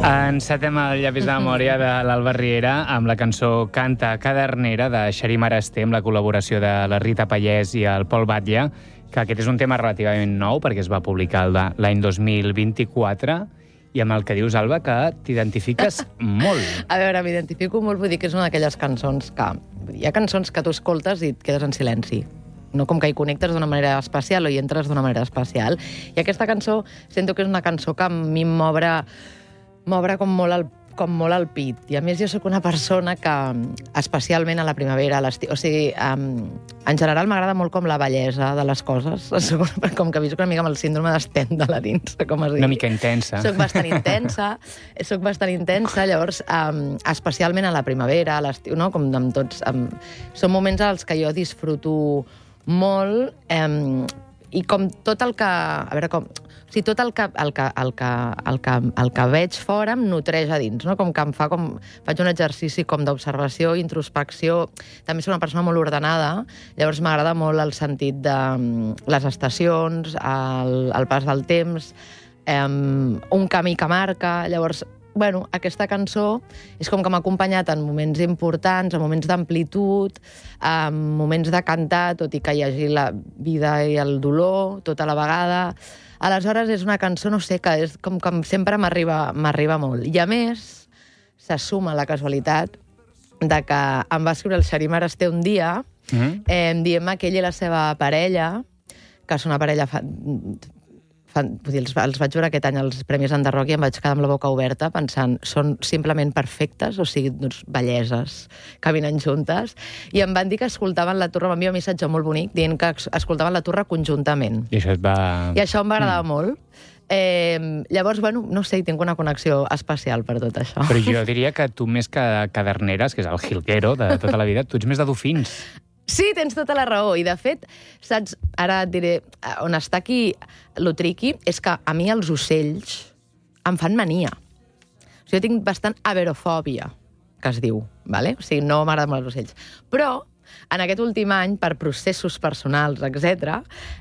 Encetem el llapis de memòria de l'Alba Riera amb la cançó Canta Cadernera de Xarí Marasté amb la col·laboració de la Rita Pallès i el Pol Batlle, que aquest és un tema relativament nou perquè es va publicar l'any 2024 i amb el que dius, Alba, que t'identifiques molt. A veure, m'identifico molt, vull dir que és una d'aquelles cançons que... Hi ha cançons que tu escoltes i et quedes en silenci. No com que hi connectes d'una manera especial o hi entres d'una manera especial. I aquesta cançó, sento que és una cançó que a mi m'obre com molt el pit. I a més jo sóc una persona que, especialment a la primavera, a l'estiu... O sigui, en general m'agrada molt com la bellesa de les coses. Com que visc una mica amb el síndrome de Stendhal a dins, com es diu. Una mica intensa. Soc bastant intensa, llavors, especialment a la primavera, a l'estiu, no? Com amb tots... Són moments als que jo disfruto molt i com tot el que... A veure, com... O sigui, tot el que veig fora em nutreix a dins, no? Com que em fa com... Faig un exercici com d'observació, introspecció. També soc una persona molt ordenada, llavors m'agrada molt el sentit de les estacions, el pas del temps, un camí que marca. Llavors, bueno, aquesta cançó és com que m'ha acompanyat en moments importants, en moments d'amplitud, en moments de cantar, tot i que hi hagi la vida i el dolor, tota la vegada. Aleshores, és una cançó, no sé, que és com que sempre m'arriba molt. I a més, se suma la casualitat de que em va escriure el Xarí Marasté un dia, dient-me que ell i la seva parella, que és una parella... Els vaig veure aquest any als Premis Enderroc i em vaig quedar amb la boca oberta pensant, són simplement perfectes, o sigui, doncs, belleses, caminen juntes, i em van dir que escoltaven la Turra, m'envia un missatge molt bonic dient que escoltaven la Turra conjuntament. I això et va... I això em va agradar molt. Llavors, bueno, no sé, tinc una connexió especial per tot això. Però jo diria que tu més que caderneres, que és el jilguero de tota la vida, tu ets més de dofins. Sí, tens tota la raó. I, de fet, saps, ara et diré, on està aquí lo tricky, és que a mi els ocells em fan mania. O sigui, jo tinc bastant averofòbia, que es diu, ¿vale? O sigui, no m'agraden molt els ocells. Però, en aquest últim any, per processos personals, etc.,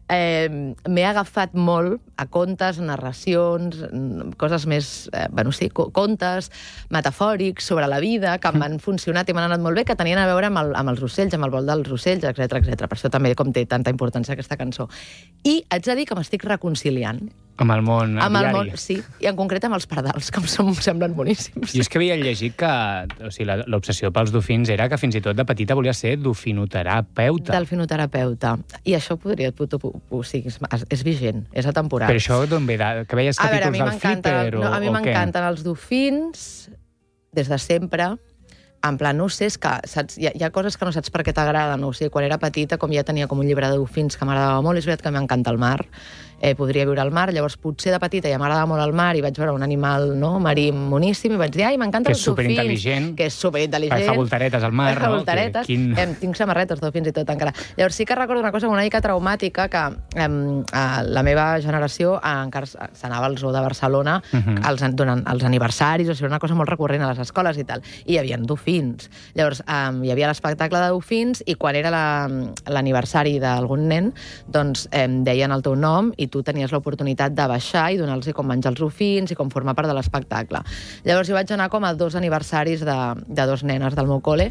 m'he agafat molt a contes, narracions, coses més, sí, contes metafòrics sobre la vida, que m'han funcionat i m'han anat molt bé, que tenien a veure amb els ocells, amb el vol dels ocells, etc. Per això també com té tanta importància aquesta cançó. I haig de dir que m'estic reconciliant. Amb el món diari. Sí, i en concret amb els pardals, que em semblen boníssims. Jo és que havia llegit que l'obsessió pels dofins era que fins i tot de petita volia ser dofinoterapeuta. Delfinoterapeuta. I això podria... O sigui, és vigent, és atemporal. Però això d'on ve? Que veies capítols del Flipper o què? A mi m'encanten els dofins des de sempre. En plan, no sé, és que saps, hi ha coses que no saps per què t'agraden. O sigui, quan era petita, com ja tenia com un llibre de dofins que m'agradava molt, és veritat que m'encanta el mar. Podria viure al mar, llavors potser de petita ja m'agradava molt el mar i vaig veure un animal marí moníssim i vaig dir, ai, m'encanten els dofins. Que és superintel·ligent. Fa voltaretes al mar, no? Fa voltaretes. Tinc samarretes, dofins i tot encara. Llavors sí que recordo una cosa una mica traumàtica, que la meva generació encara s'anava al zoo de Barcelona durant els aniversaris, o sigui, una cosa molt recurrent a les escoles i tal. I hi havia dofins. Llavors hi havia l'espectacle de dofins i quan era l'aniversari d'algun nen, doncs deien el teu nom i tu tenies l'oportunitat de baixar i donar-los com menjar els dofins i com formar part de l'espectacle. Llavors jo vaig anar com a 2 aniversaris de 2 nenes del meu col·le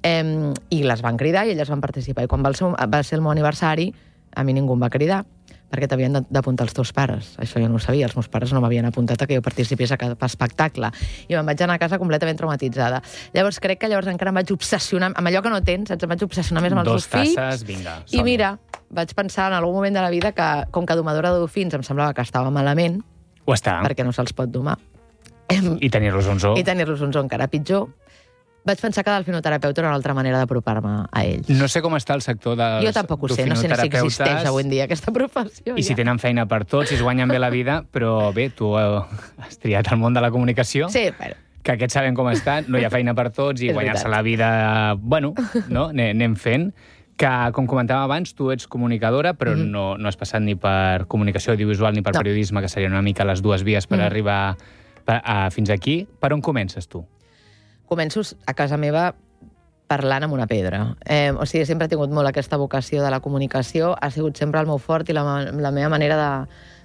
i les van cridar i elles van participar. I quan va ser el meu aniversari, a mi ningú em va cridar perquè t'havien d'apuntar els teus pares. Això jo no ho sabia, els meus pares no m'havien apuntat a que jo participés a cap espectacle. I me'n vaig anar a casa completament traumatitzada. Llavors crec que llavors encara em vaig obsessionar amb allò que no tens, em vaig obsessionar més amb els dofins. 2 tasses, vinga, i mira, vaig pensar en algun moment de la vida que, com que domadora de dofins em semblava que estava malament, ho està, perquè no se'ls pot domar. I tenir-los un zoo. I tenir-los un zoo encara pitjor. Vaig pensar que delfinoterapeuta era una altra manera d'apropar-me a ells. No sé com està el sector dels jo tampoc ho sé, no sé si existeix avui en dia aquesta professió. I si tenen feina per tots, si es guanyen bé la vida, però bé, tu has triat el món de la comunicació. Sí, però... Que aquests sabem com està, no hi ha feina per tots i guanyar-se la vida, bueno, no? Anem fent. Que, com comentàvem abans, tu ets comunicadora, però no has passat ni per comunicació audiovisual ni per periodisme, que serien una mica les dues vies per arribar fins aquí. Per on comences, tu? Començo a casa meva parlant amb una pedra. O sigui, sempre he tingut molt aquesta vocació de la comunicació, ha sigut sempre el meu fort i la meva manera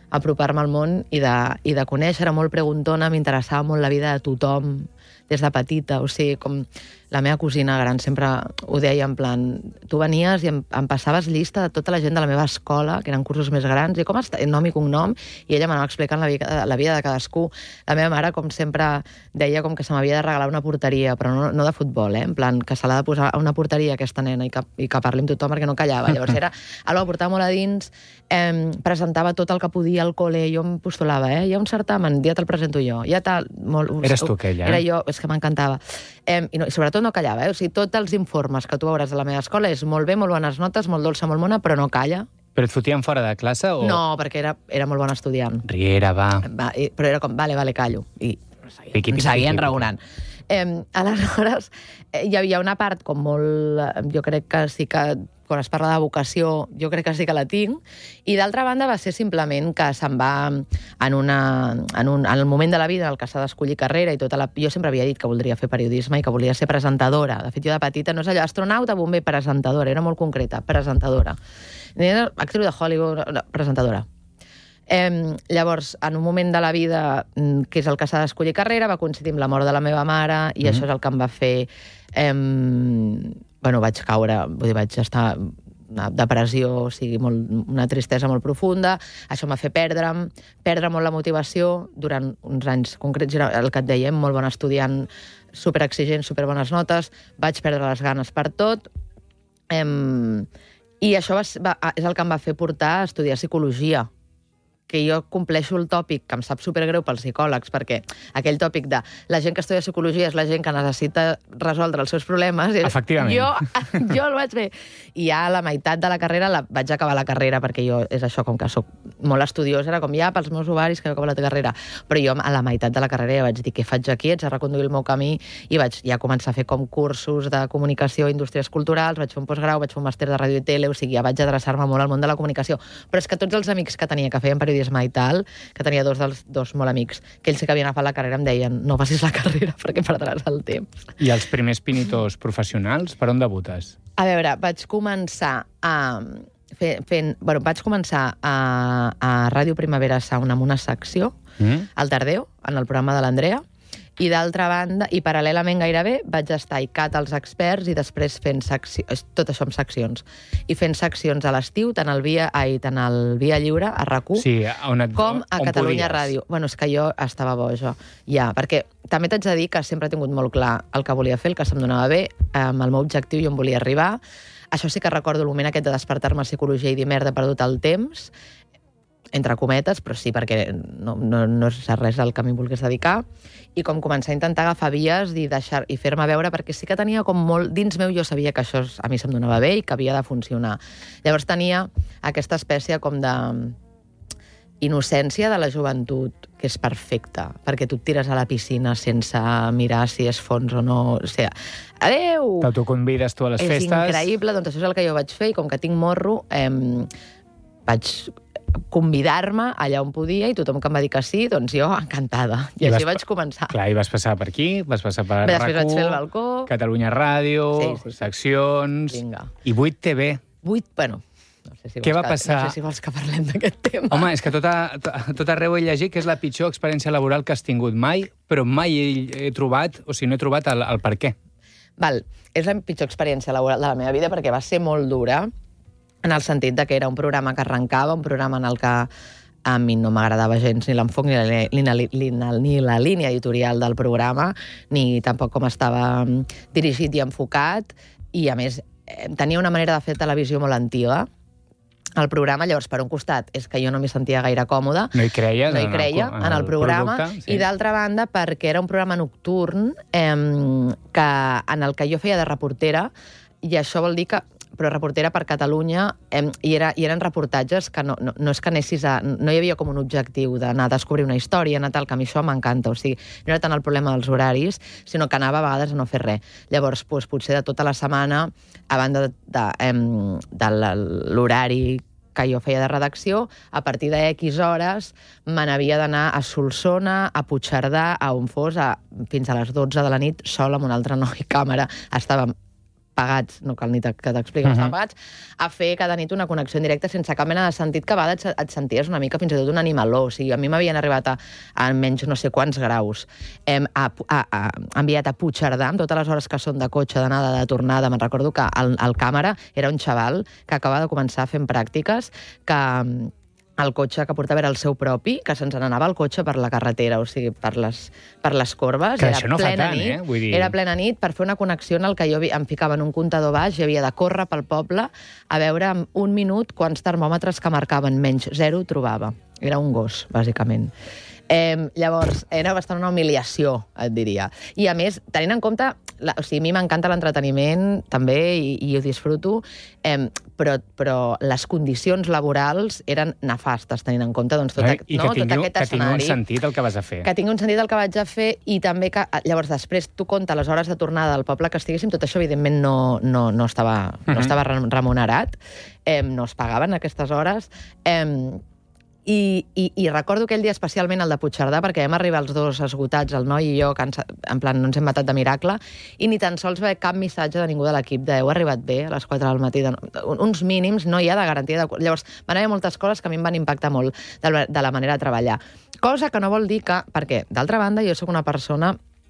apropar-me al món i de conèixer. Era molt preguntona, m'interessava molt la vida de tothom, des de petita, o sigui, com la meva cosina gran sempre ho deia, en plan, tu venies i em passaves llista de tota la gent de la meva escola, que eren cursos més grans, i com està, nom i cognom, i ella m'anava explicant la vida de cadascú. La meva mare, com sempre, deia com que se m'havia de regalar una porteria, però no de futbol, en plan, que se l'ha de posar a una porteria aquesta nena i que parli amb tothom perquè no callava. Llavors era algo que portava molt a dins, presentava tot el que podia al col·le, jo em postulava, hi ha un certamen, ja te'l presento jo, ja tal... Eres tu aquella, Era jo, és que m'encantava. I sobretot no callava, O sigui, tots els informes que tu veuràs de la meva escola és molt bé, molt bones notes, molt dolça, molt mona, però no calla. Però et fotien fora de classe o...? No, perquè era molt bon estudiant. Riera, va. Però era com, vale, callo. I Piqui. seguien raonant. Aleshores, hi havia una part com molt... Jo crec que sí que, quan es parla de vocació, jo crec que sí que la tinc, i d'altra banda va ser simplement que se'n va en el moment de la vida en el que s'ha d'escollir carrera i tota la... Jo sempre havia dit que voldria fer periodisme i que volia ser presentadora. De fet, jo de petita no és allò, astronauta, bomber, presentadora, era molt concreta, presentadora. Actriu de Hollywood, presentadora. Llavors, en un moment de la vida que és el que s'ha d'escollir carrera, va coincidir amb la mort de la meva mare i això és el que em va fer... vaig caure, vull dir, vaig estar una depressió, o sigui, una tristesa molt profunda. Això em va fer perdre molt la motivació durant uns anys concrets. Era el que et dèiem, molt bon estudiant, superexigent, superbones notes. Vaig perdre les ganes per tot. I això és el que em va fer portar a estudiar psicologia, que jo compleixo el tòpic, que em sap supergreu pels psicòlegs, perquè aquell tòpic de la gent que estudia psicologia és la gent que necessita resoldre els seus problemes. Efectivament. Jo el vaig fer. I ja a la meitat de la carrera vaig acabar la carrera, perquè jo, és això, com que soc molt estudiosa, era com ja pels meus ovaris que jo acabo la carrera. Però jo a la meitat de la carrera ja vaig dir, què faig aquí? Haig de reconduir el meu camí, i vaig ja començar a fer com cursos de comunicació i indústries culturals, vaig fer un postgrau, vaig fer un màster de ràdio i tele, o sigui, ja vaig adreçar-me molt al món de la comunicació. Però és que tots els amics que tenia que feien periodisme i tal, que tenia dos molt amics, que ells sí que havien agafat la carrera, em deien, no facis la carrera perquè perdràs el temps. I els primers pinitos professionals, per on debutes? A veure, vaig començar a Ràdio Primavera Sound amb una secció, al Tardeo, en el programa de l'Andrea, i d'altra banda, i paral·lelament gairebé, vaig estar a ICAT als experts i després fent seccions, tot això amb seccions, i fent seccions a l'estiu, tant al Via Lliure, a RAC1, sí, com a Catalunya Ràdio. Bueno, és que jo estava boja, ja, perquè també t'haig de dir que sempre he tingut molt clar el que volia fer, el que se'm donava bé, amb el meu objectiu i on volia arribar. Això sí que recordo el moment aquest de despertar-me a psicologia i dir, merda, he perdut el temps, entre cometes, però sí, perquè no és res al que m'hi volgués dedicar, i com començar a intentar agafar vies i fer-me veure, perquè sí que tenia com molt... Dins meu jo sabia que això a mi se'm donava bé i que havia de funcionar. Llavors tenia aquesta espècie com de innocència de la joventut, que és perfecta, perquè tu et tires a la piscina sense mirar si és fons o no. O sigui, adeu! T'autoconvides tu a les festes. És increïble, doncs això és el que jo vaig fer, i com que tinc morro, vaig convidar-me allà on podia, i tothom que em va dir que sí, doncs jo encantada. I així vaig començar. Clar, i vas passar per aquí, vas passar per RAC1, després vaig fer el balcó, Catalunya Ràdio, seccions... Vinga. I 8TV. Bueno, no sé si Què va passar? No sé si vols que parlem d'aquest tema. Home, és que tot arreu he llegit que és la pitjor experiència laboral que has tingut mai, però mai he trobat, o sigui, no he trobat el per què. Val, és la pitjor experiència laboral de la meva vida perquè va ser molt dura, en el sentit de que era un programa que arrencava, un programa en el que a mi no m'agradava gens ni l'enfoc ni la línia editorial del programa, ni tampoc com estava dirigit i enfocat, i a més tenia una manera de fer televisió molt antiga, el programa. Llavors, per un costat, és que jo no m'hi sentia gaire còmoda. No hi creia en el programa. Producte, sí. I d'altra banda, perquè era un programa nocturn en el que jo feia de reportera, i això vol dir que però reportera per Catalunya, i eren reportatges que no és que anessis a... No hi havia com un objectiu d'anar a descobrir una història, anar tal, que a mi això m'encanta. O sigui, no era tant el problema dels horaris, sinó que anava a vegades a no fer res. Llavors, potser de tota la setmana, a banda de l'horari que jo feia de redacció, a partir de X hores me n'havia d'anar a Solsona, a Puigcerdà, a on fos, fins a les 12 de la nit, sola amb un altre noi càmera. Estàvem pagats, no cal ni que t'expliqui, estan pagats, a fer cada nit una connexió en directe sense cap mena de sentit, que a vegades et senties una mica fins i tot un animaló. O sigui, a mi m'havien arribat a menys no sé quants graus. Enviat a Puigcerdà, amb totes les hores que són de cotxe, d'anada, de tornada. Me'n recordo que el càmera era un xaval que acabava de començar fent pràctiques, que el cotxe que portava era el seu propi, que se'ns n'anava el cotxe per la carretera, o sigui, per les corbes. Que això no fa tant, Vull dir... Era plena nit per fer una connexió en el que jo em ficava en un comptador baix i havia de córrer pel poble a veure en un minut quants termòmetres que marcaven menys 0 trobava. Era un gos, bàsicament. Llavors, era bastant una humiliació, et diria. I a més, tenint en compte... O sigui, a mi m'encanta l'entreteniment, també, i ho disfruto, però les condicions laborals eren nefastes, tenint en compte tot aquest escenari. Que tingui un sentit el que vas a fer. Que tingui un sentit el que vaig a fer, i també que, llavors, després tu compta les hores de tornada del poble que estiguéssim, tot això, evidentment, no estava remunerat, no es pagaven aquestes hores, I recordo aquell dia especialment el de Puigcerdà, perquè vam arribar els dos esgotats, el noi i jo, en plan, no ens hem matat de miracle, i ni tan sols va haver cap missatge de ningú de l'equip de heu arribat bé a les 4 del matí. Uns mínims no hi ha de garantia. Llavors, van haver moltes coses que a mi em van impactar molt de la manera de treballar. Cosa que no vol dir que... Perquè, d'altra banda, jo sóc una persona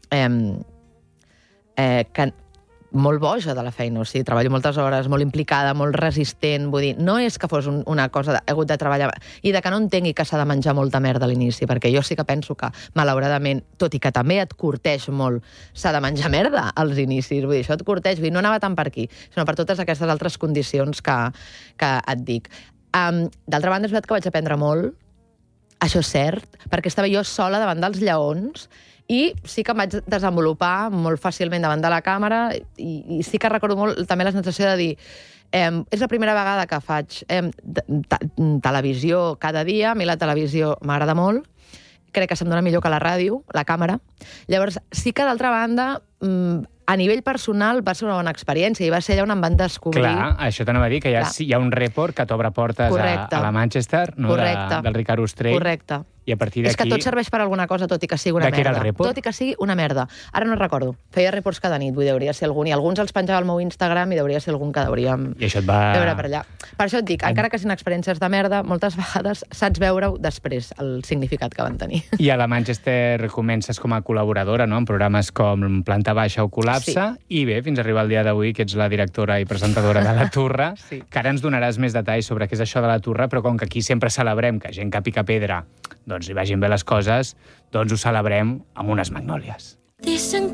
que molt boja de la feina, o sigui, treballo moltes hores, molt implicada, molt resistent, vull dir, no és que fos una cosa he hagut de treballar, i de que no entengui que s'ha de menjar molta merda a l'inici, perquè jo sí que penso que, malauradament, tot i que també et curteix molt, s'ha de menjar merda als inicis, vull dir, això et curteix, vull dir, no anava tant per aquí, sinó per totes aquestes altres condicions que et dic. D'altra banda, és veritat que vaig aprendre molt, això és cert, perquè estava jo sola davant dels lleons, i sí que em vaig desenvolupar molt fàcilment davant de la càmera, i sí que recordo molt també la sensació de dir és la primera vegada que faig televisió cada dia, a mi la televisió m'agrada molt, crec que se'm dona millor que la ràdio, la càmera. Llavors, sí que d'altra banda, a nivell personal va ser una bona experiència i va ser allà on em van descobrir... Clar, això t'anava a dir, que hi ha un report que t'obre portes a la Manchester, no? Del Ricard Ostrell. Correcte. I a partir d'aquí... És que tot serveix per alguna cosa, tot i que sigui una merda. De què era el report? Tot i que sigui una merda. Ara no recordo. Feia reports cada nit, vull dir, hauria ser algun. I alguns els penjava al meu Instagram i hauria ser algun que hauríem veure per allà. Per això et dic, encara que siguin experiències de merda, moltes vegades saps veure-ho després, el significat que van tenir. I a la Manchester comences com a col·laboradora, no?, en programes com Planta Baixa o Col·lapse, i bé, fins a arribar al dia d'avui, que ets la directora i presentadora de La Turra, que ara ens donaràs més detalls sobre què és això de La Turra, però com que aquí sempre celebrem que gent que pica pedra doncs li vagin bé les coses, doncs ho celebrem amb unes magnòlies. Dicen